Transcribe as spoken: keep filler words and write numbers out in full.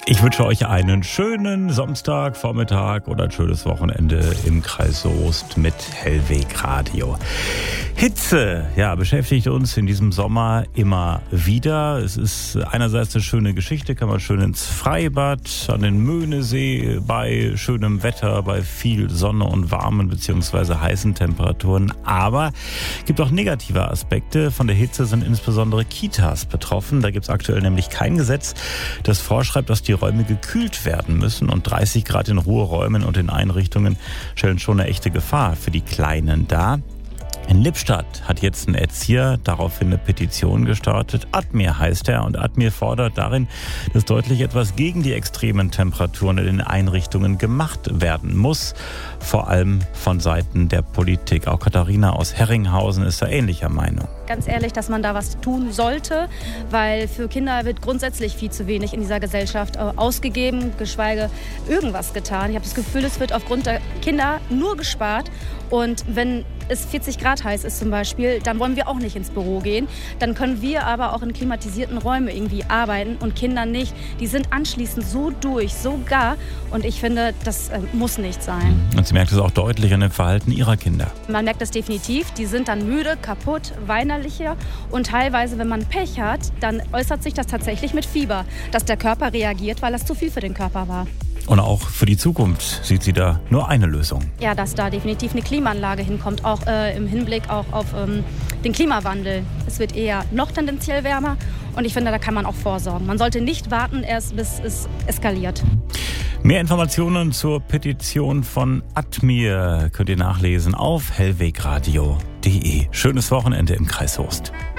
Ich wünsche euch einen schönen Samstag, Vormittag oder ein schönes Wochenende im Kreis Soest mit Hellweg Radio. Hitze, ja, beschäftigt uns in diesem Sommer immer wieder. Es ist einerseits eine schöne Geschichte, kann man schön ins Freibad, an den Möhnesee, bei schönem Wetter, bei viel Sonne und warmen bzw. heißen Temperaturen. Aber es gibt auch negative Aspekte. Von der Hitze sind insbesondere Kitas betroffen. Da gibt es aktuell nämlich kein Gesetz, das vorschreibt, dass die Räume gekühlt werden müssen. Und dreißig Grad in Ruheräumen und in Einrichtungen stellen schon eine echte Gefahr für die Kleinen dar. In Lippstadt hat jetzt ein Erzieher daraufhin eine Petition gestartet. Admir heißt er, und Admir fordert darin, dass deutlich etwas gegen die extremen Temperaturen in den Einrichtungen gemacht werden muss, vor allem von Seiten der Politik. Auch Katharina aus Herringhausen ist da ähnlicher Meinung. Ganz ehrlich, dass man da was tun sollte, weil für Kinder wird grundsätzlich viel zu wenig in dieser Gesellschaft ausgegeben, geschweige irgendwas getan. Ich habe das Gefühl, es wird aufgrund der Kinder nur gespart, und wenn es vierzig Grad heiß ist zum Beispiel, dann wollen wir auch nicht ins Büro gehen. Dann können wir aber auch in klimatisierten Räumen irgendwie arbeiten und Kinder nicht. Die sind anschließend so durch, so gar, und ich finde, das äh, muss nicht sein. Und sie merkt es auch deutlich an dem Verhalten ihrer Kinder. Man merkt das definitiv, die sind dann müde, kaputt, weinerlicher, und teilweise, wenn man Pech hat, dann äußert sich das tatsächlich mit Fieber, dass der Körper reagiert, weil das zu viel für den Körper war. Und auch für die Zukunft sieht sie da nur eine Lösung. Ja, dass da definitiv eine Klimaanlage hinkommt, auch äh, im Hinblick auch auf ähm, den Klimawandel. Es wird eher noch tendenziell wärmer, und ich finde, da kann man auch vorsorgen. Man sollte nicht warten, erst bis es eskaliert. Mehr Informationen zur Petition von Admir könnt ihr nachlesen auf hellwegradio punkt de. Schönes Wochenende im Kreis Soest.